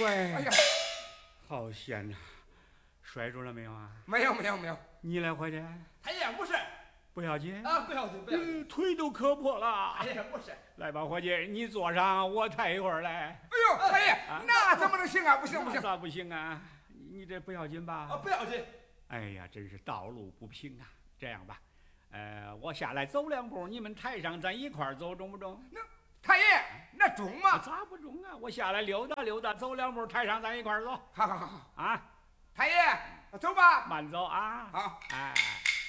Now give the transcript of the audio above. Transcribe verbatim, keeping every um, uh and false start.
哎， 哎呀， 好险呐！摔着了没有啊？ 没有没有没有。 你来伙计？ 太爷不是不要紧啊，不要紧不要紧。 嗯腿都磕破了。 太爷不是。 来吧，伙计，你坐上，我抬一会儿来。 哎呦，太爷，那怎么能行啊？不行不行。 咋不行啊？你这不要紧吧？ 啊，不要紧。 哎呀，真是道路不平啊！这样吧，呃，我下来走两步，你们台上咱一块儿走，中不中？ 那太爷，那中吗？ 咋不中啊？我下来溜达溜达，走两步，台上咱一块儿走。 好好好好啊， 太爷，走吧。 慢走啊。 好， 哎。